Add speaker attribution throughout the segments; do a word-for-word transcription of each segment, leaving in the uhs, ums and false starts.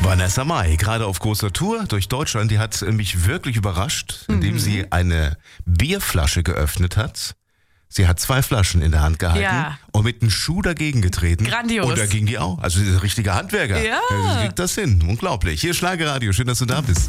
Speaker 1: Vanessa Mai, gerade auf großer Tour durch Deutschland, die hat mich wirklich überrascht, indem mhm. sie eine Bierflasche geöffnet hat. Sie hat zwei Flaschen in der Hand gehalten
Speaker 2: ja.
Speaker 1: und mit einem Schuh dagegen getreten.
Speaker 2: Grandios.
Speaker 1: Und da ging die auch. Also dieser richtige Handwerker.
Speaker 2: Ja.
Speaker 1: Der kriegt das hin. Unglaublich. Hier Schlagerradio. Schön, dass du da bist.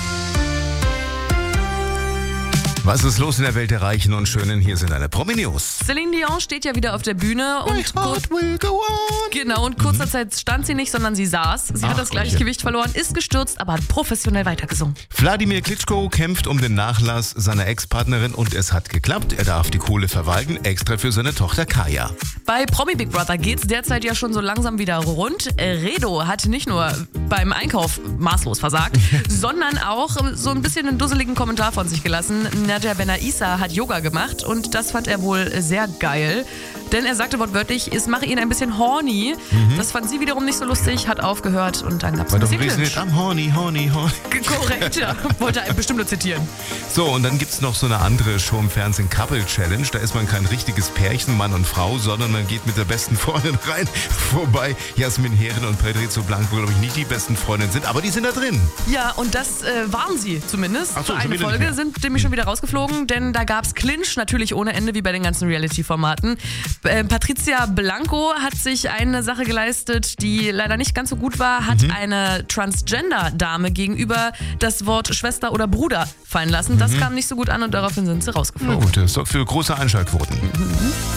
Speaker 1: Was ist los in der Welt der Reichen und Schönen? Hier sind eine Promi-News.
Speaker 2: Celine Dion steht ja wieder auf der Bühne.
Speaker 1: My
Speaker 2: und
Speaker 1: heart will go on.
Speaker 2: Genau, und kurzer mhm. Zeit stand sie nicht, sondern sie saß. Sie
Speaker 1: Ach,
Speaker 2: hat das Gleichgewicht verloren, ist gestürzt, aber hat professionell weitergesungen.
Speaker 1: Wladimir Klitschko kämpft um den Nachlass seiner Ex-Partnerin und es hat geklappt. Er darf die Kohle verwalten, extra für seine Tochter Kaya.
Speaker 2: Bei Promi Big Brother geht's derzeit ja schon so langsam wieder rund. Redo hat nicht nur beim Einkauf maßlos versagt, sondern auch so ein bisschen einen dusseligen Kommentar von sich gelassen. Nadja Benaissa hat Yoga gemacht und das fand er wohl sehr geil. Denn er sagte wortwörtlich, es mache ihn ein bisschen horny. Mhm. Das fand sie wiederum nicht so lustig, hat aufgehört und dann gab es ein bisschen Clinch.
Speaker 1: Am horny, horny, horny.
Speaker 2: Korrekt, ja. Wollte er bestimmt nur zitieren.
Speaker 1: So, und dann gibt es noch so eine andere Show im Fernsehen, Couple Challenge. Da ist man kein richtiges Pärchen, Mann und Frau, sondern man geht mit der besten Freundin rein. Wobei Jasmin Heeren und Pedrizio Blanco, glaube ich, nicht die besten Freundinnen sind, aber die sind da drin.
Speaker 2: Ja, und das äh, waren sie zumindest.
Speaker 1: Ach so,
Speaker 2: Für eine Folge sind nämlich schon wieder rausgeflogen, denn da gab es Clinch, natürlich ohne Ende, wie bei den ganzen Reality-Formaten. Äh, Patricia Blanco hat sich eine Sache geleistet, die leider nicht ganz so gut war, hat mhm. eine Transgender-Dame gegenüber das Wort Schwester oder Bruder fallen lassen. Das mhm. kam nicht so gut an und daraufhin sind sie rausgeflogen.
Speaker 1: Ja gut, das sorgt für große Einschaltquoten.
Speaker 2: Mhm.